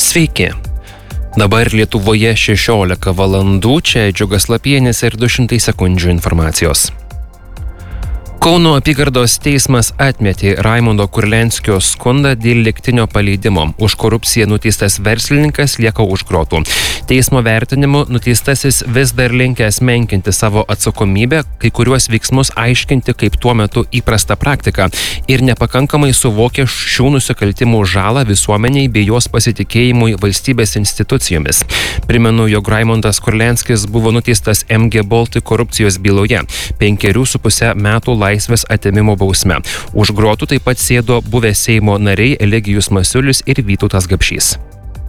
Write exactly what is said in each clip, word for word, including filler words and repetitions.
Sveiki. Dabar Lietuvoje šešiolika valandų, čia Džiugas Lapienis ir du šimtai sekundžių informacijos. Kauno apygardos teismas atmetė Raimondo Kurlianskio skundą dėl lygtinio paleidimo. Už korupciją nuteistas verslininkas lieka už grotų. Teismo vertinimu nuteistasis vis dar linkęs menkinti savo atsakomybę, kai kuriuos veiksmus aiškinti kaip tuo metu įprasta praktika ir nepakankamai suvokia šių nusikaltimų žalą visuomeniai bei jos pasitikėjimui valstybės institucijomis. Primenu, jog Raimondas Kurlianskis buvo nuteistas M G Baltic korupcijos byloje penkerių su puse metų laisvės atėmimo bausme. Už grotų taip pat sėdo buvę Seimo nariai Eligijus Masiulis ir Vytautas Gapšys.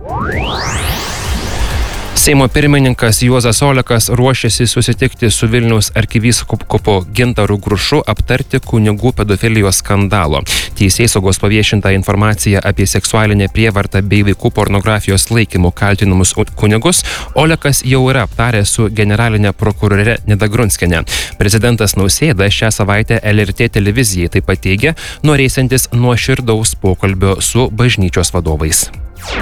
Seimo pirmininkas Juozas Olekas ruošiasi susitikti su Vilniaus arkivyskupu Gintaru Grušu aptarti kunigų pedofilijos skandalo. Teisėsaugos paviešinta informacija apie seksualinę prievartą bei vaikų pornografijos laikymų kaltinamus kunigus Olekas jau yra aptaręs su generalinė prokurore Nida Grunskiene. Prezidentas Nausėda šią savaitę L R T televizijai taip pat teigia, norėsiantis nuoširdaus pokalbio su bažnyčios vadovais.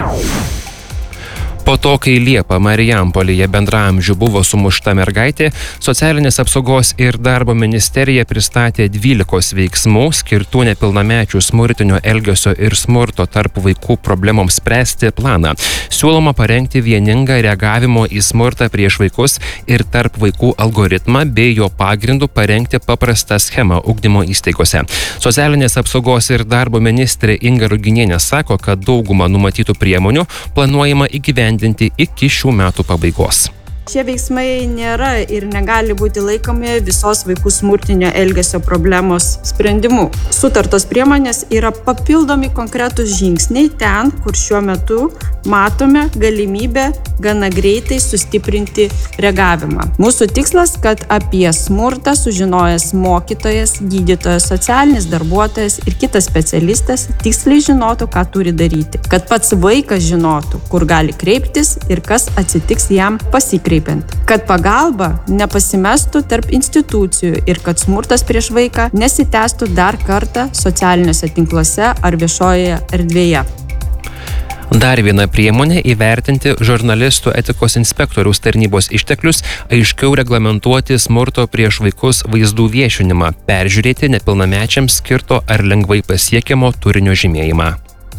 Po to, kai Liepą Marijampolėje bendraamžių buvo sumušta mergaitė, Socialinės apsaugos ir darbo ministerija pristatė dvylikos veiksmų skirtų nepilnamečių smurtinio elgesio ir smurto tarp vaikų problemoms spręsti planą. Siūloma parengti vieningą reagavimo į smurtą prieš vaikus ir tarp vaikų algoritmą bei jo pagrindų parengti paprastą schemą ugdymo įstaigose. Socialinės apsaugos ir darbo ministrė Inga Ruginienė sako, kad daugumą numatytų priemonių planuojama įgyvendinti iki šių metų pabaigos. Šie veiksmai nėra ir negali būti laikomi visos vaikų smurtinio elgesio problemos sprendimu. Sutartos priemonės yra papildomi konkretūs žingsniai ten, kur šiuo metu matome galimybę gana greitai sustiprinti reagavimą. Mūsų tikslas, kad apie smurtą sužinojęs mokytojas, gydytojas, socialinis darbuotojas ir kitas specialistas tiksliai žinotų, ką turi daryti. Kad pats vaikas žinotų, kur gali kreiptis ir kas atsitiks jam pasikreipti. Kad pagalba nepasimestų tarp institucijų ir kad smurtas prieš vaiką nesitęstų dar kartą socialiniuose tinkluose ar viešojoje erdvėje. Dar viena priemonė – įvertinti žurnalistų etikos inspektoriaus tarnybos išteklius, aiškiau reglamentuoti smurto prieš vaikus vaizdų viešinimą, peržiūrėti nepilnamečiams skirto ar lengvai pasiekiamo turinio žymėjimą.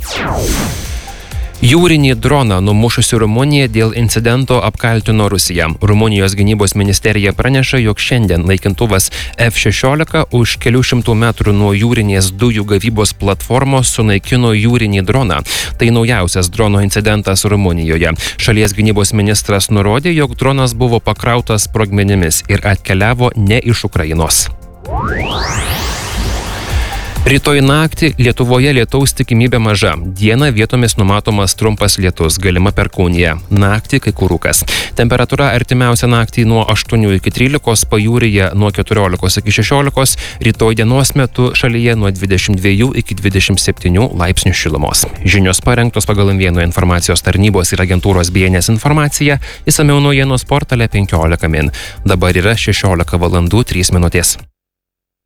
Jūrinį droną numušusi Rumunija dėl incidento apkaltino Rusiją. Rumunijos gynybos ministerija praneša, jog šiandien naikintuvas F šešiolika už kelių šimtų metrų nuo jūrinės dujų gavybos platformos sunaikino jūrinį droną. Tai naujausias drono incidentas Rumunijoje. Šalies gynybos ministras nurodė, jog dronas buvo pakrautas sprogmenimis ir atkeliavo ne iš Ukrainos. Rytoj naktį Lietuvoje lietaus tikimybė maža. Dieną vietomis numatomas trumpas lietus, galima perkūnija. Naktį kai kur rūkas. Temperatūra artimiausią naktį nuo aštuonių iki trylikos, pajūryje nuo keturiolikos iki šešiolikos, rytoj dienos metu šalyje nuo dvidešimt dviejų iki dvidešimt septynių laipsnių šilumos. Žinios parengtos pagal M vienas informacijos tarnybos ir agentūros B N S informacija, išsamiau naujienos portale penkiolika min. Dabar yra šešiolika valandų trys minutės.